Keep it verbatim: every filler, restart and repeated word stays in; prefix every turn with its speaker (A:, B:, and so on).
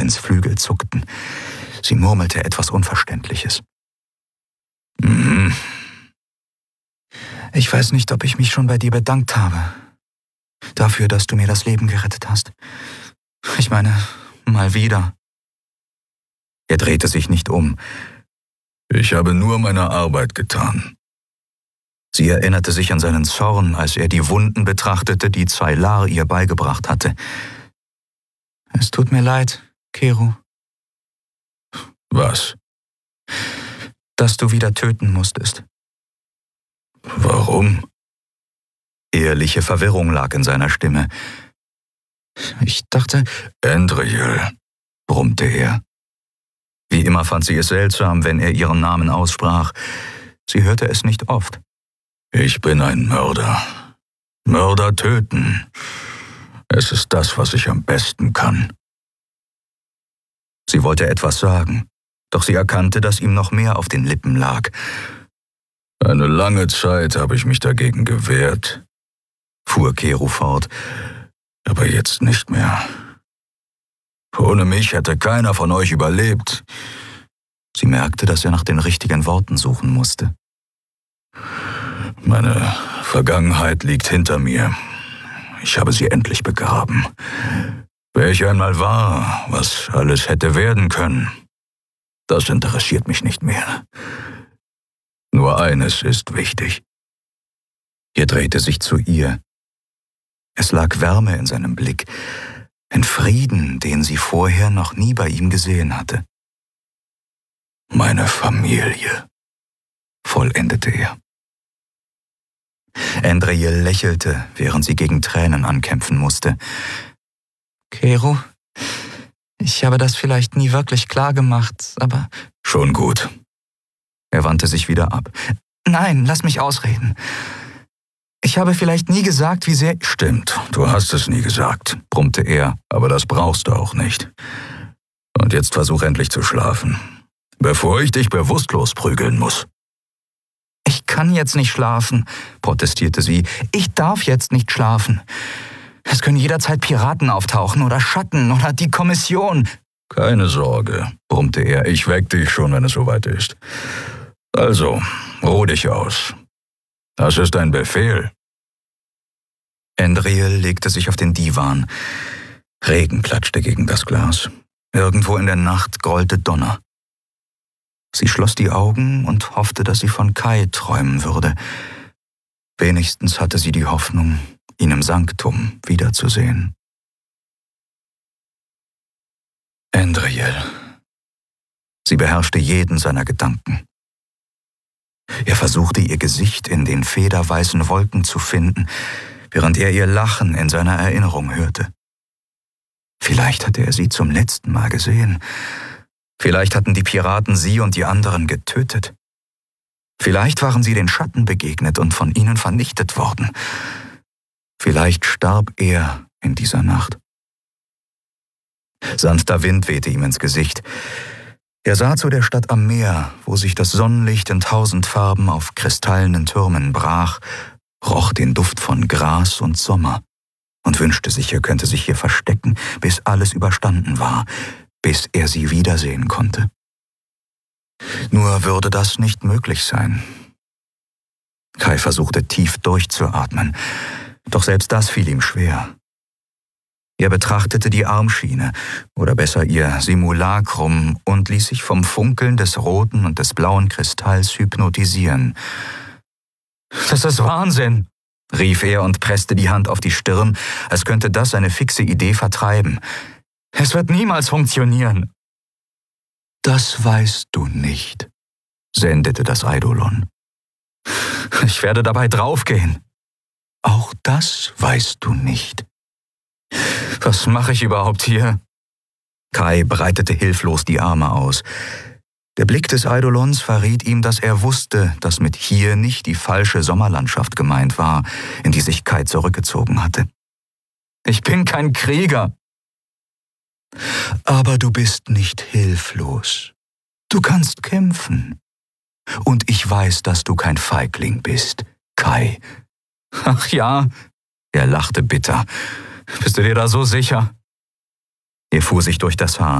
A: Evelins Flügel zuckten. Sie murmelte etwas Unverständliches. Mhm. Ich weiß nicht, ob ich mich schon bei dir bedankt habe. Dafür, dass du mir das Leben gerettet hast. Ich meine, mal wieder. Er drehte sich nicht um. Ich habe nur meine Arbeit getan. Sie erinnerte sich an seinen Zorn, als er die Wunden betrachtete, die Zaylar ihr beigebracht hatte. Es tut mir leid, Keru. Was? Dass du wieder töten musstest. Warum? Ehrliche Verwirrung lag in seiner Stimme. Ich dachte... Andriel, brummte er. Wie immer fand sie es seltsam, wenn er ihren Namen aussprach. Sie hörte es nicht oft. Ich bin ein Mörder. Mörder töten. Es ist das, was ich am besten kann. Sie wollte etwas sagen, doch sie erkannte, dass ihm noch mehr auf den Lippen lag. Eine lange Zeit habe ich mich dagegen gewehrt, fuhr Keru fort, aber jetzt nicht mehr. Ohne mich hätte keiner von euch überlebt. Sie merkte, dass er nach den richtigen Worten suchen musste. Meine Vergangenheit liegt hinter mir. Ich habe sie endlich begraben. Wer ich einmal war, was alles hätte werden können, das interessiert mich nicht mehr. Nur eines ist wichtig. Er drehte sich zu ihr. Es lag Wärme in seinem Blick, ein Frieden, den sie vorher noch nie bei ihm gesehen hatte. Meine Familie, vollendete er. Andriel lächelte, während sie gegen Tränen ankämpfen musste. Keru, ich habe das vielleicht nie wirklich klar gemacht, aber... Schon gut. Er wandte sich wieder ab. Nein, lass mich ausreden. Ich habe vielleicht nie gesagt, wie sehr... Stimmt, du hast es nie gesagt, brummte er, aber das brauchst du auch nicht. Und jetzt versuch endlich zu schlafen, bevor ich dich bewusstlos prügeln muss. Ich kann jetzt nicht schlafen, protestierte sie. Ich darf jetzt nicht schlafen. Es können jederzeit Piraten auftauchen oder Schatten oder die Kommission. Keine Sorge, brummte er. Ich weck dich schon, wenn es soweit ist. Also, ruh dich aus. Das ist ein Befehl. Andriel legte sich auf den Divan. Regen klatschte gegen das Glas. Irgendwo in der Nacht grollte Donner. Sie schloss die Augen und hoffte, dass sie von Kai träumen würde. Wenigstens hatte sie die Hoffnung, ihn im Sanktum wiederzusehen. Andriel. Sie beherrschte jeden seiner Gedanken. Er versuchte, ihr Gesicht in den federweißen Wolken zu finden, während er ihr Lachen in seiner Erinnerung hörte. Vielleicht hatte er sie zum letzten Mal gesehen. Vielleicht hatten die Piraten sie und die anderen getötet. Vielleicht waren sie den Schatten begegnet und von ihnen vernichtet worden. Vielleicht starb er in dieser Nacht. Sanfter Wind wehte ihm ins Gesicht. Er sah zu der Stadt am Meer, wo sich das Sonnenlicht in tausend Farben auf kristallenen Türmen brach, roch den Duft von Gras und Sommer und wünschte sich, er könnte sich hier verstecken, bis alles überstanden war, bis er sie wiedersehen konnte. Nur würde das nicht möglich sein. Kai versuchte tief durchzuatmen, doch selbst das fiel ihm schwer. Er betrachtete die Armschiene, oder besser ihr Simulacrum, und ließ sich vom Funkeln des roten und des blauen Kristalls hypnotisieren. »Das ist Wahnsinn«, rief er und presste die Hand auf die Stirn, als könnte das seine fixe Idee vertreiben. »Es wird niemals funktionieren.« »Das weißt du nicht«, sendete das Eidolon. »Ich werde dabei draufgehen.« »Auch das weißt du nicht.« »Was mache ich überhaupt hier?« Kai breitete hilflos die Arme aus. Der Blick des Eidolons verriet ihm, dass er wusste, dass mit hier nicht die falsche Sommerlandschaft gemeint war, in die sich Kai zurückgezogen hatte. »Ich bin kein Krieger.« »Aber du bist nicht hilflos. Du kannst kämpfen. Und ich weiß, dass du kein Feigling bist, Kai.« »Ach ja«, er lachte bitter. »Bist du dir da so sicher?« Er fuhr sich durch das Haar.